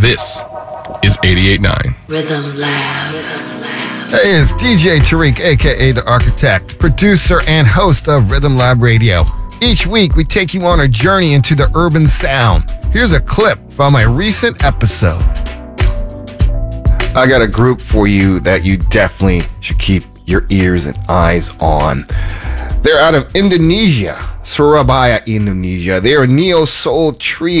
This is 88.9 Rhythm Lab. Hey, it's DJ Tariq, aka The Architect, producer and host of Rhythm Lab Radio. Each week, we take you on a journey into the urban sound. Here's a clip from a recent episode. I got a group for you that you definitely should keep your ears and eyes on. They're out of Indonesia, Surabaya, Indonesia. They're a neo-soul trio.